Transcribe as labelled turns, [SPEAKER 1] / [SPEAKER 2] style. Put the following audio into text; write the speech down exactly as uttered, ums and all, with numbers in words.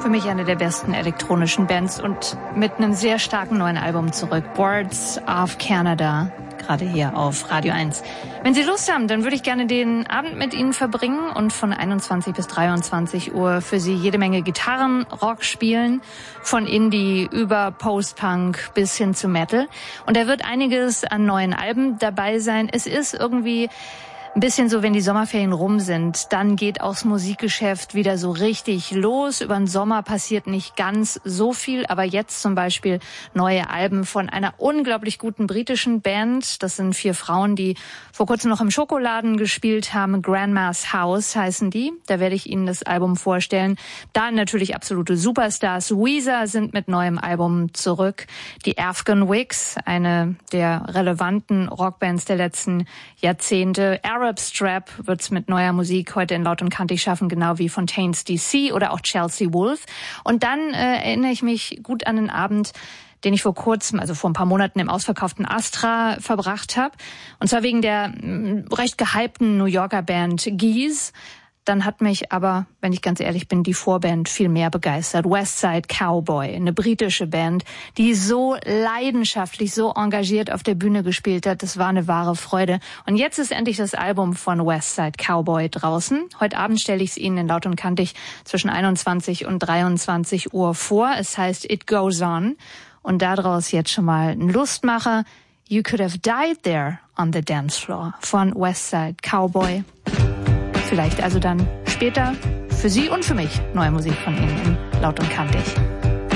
[SPEAKER 1] Für mich eine der besten elektronischen Bands und mit einem sehr starken neuen Album zurück. Boards of Canada, gerade hier auf Radio eins. Wenn Sie Lust haben, dann würde ich gerne den Abend mit Ihnen verbringen und von einundzwanzig bis dreiundzwanzig Uhr für Sie jede Menge Gitarrenrock spielen, von Indie über Post-Punk bis hin zu Metal. Und da wird einiges an neuen Alben dabei sein. Es ist irgendwie ein bisschen so, wenn die Sommerferien rum sind, dann geht auch das Musikgeschäft wieder so richtig los. Über den Sommer passiert nicht ganz so viel, aber jetzt zum Beispiel neue Alben von einer unglaublich guten britischen Band. Das sind vier Frauen, die vor kurzem noch im Schokoladen gespielt haben. Grandma's House heißen die. Da werde ich Ihnen das Album vorstellen. Dann natürlich absolute Superstars. Weezer sind mit neuem Album zurück. Die Afghan Wigs, eine der relevanten Rockbands der letzten Jahrzehnte. Arab Strap wird's mit neuer Musik heute in Laut und Kantig schaffen, genau wie Fontaines D C oder auch Chelsea Wolfe. Und dann äh, erinnere ich mich gut an den Abend, den ich vor kurzem, also vor ein paar Monaten im ausverkauften Astra verbracht habe. Und zwar wegen der mh, recht gehypten New Yorker Band Geese. Dann hat mich aber, wenn ich ganz ehrlich bin, die Vorband viel mehr begeistert. Westside Cowboy, eine britische Band, die so leidenschaftlich, so engagiert auf der Bühne gespielt hat. Das war eine wahre Freude. Und jetzt ist endlich das Album von Westside Cowboy draußen. Heute Abend stelle ich es Ihnen in Laut und Kantig zwischen einundzwanzig und dreiundzwanzig Uhr vor. Es heißt It Goes On. Und daraus jetzt schon mal ein Lustmacher. You Could Have Died There on the Dance Floor von Westside Cowboy. Vielleicht also dann später für Sie und für mich neue Musik von Ihnen in Laut und Kantig.